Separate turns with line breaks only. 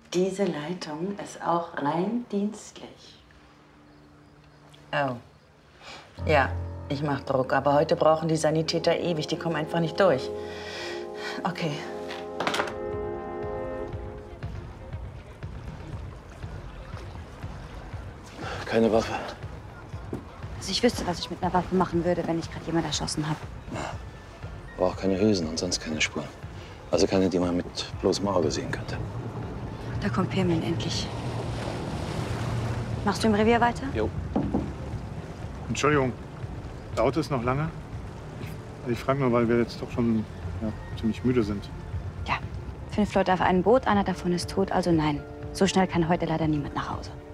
Diese Leitung ist auch rein dienstlich. Oh. Ja, ich mach Druck. Aber heute brauchen die Sanitäter ewig. Die kommen einfach nicht durch. Okay.
Keine Waffe.
Also ich wüsste, was ich mit einer Waffe machen würde, wenn ich gerade jemand erschossen habe.
Aber auch keine Hülsen und sonst keine Spuren. Also keine, die man mit bloßem Auge sehen könnte.
Da kommt Pirmin endlich. Machst du im Revier weiter?
Jo.
Entschuldigung, dauert es noch lange? Ich frage nur, weil wir jetzt doch schon ziemlich müde sind.
Ja. 5 Leute auf einem Boot, einer davon ist tot, also nein. So schnell kann heute leider niemand nach Hause.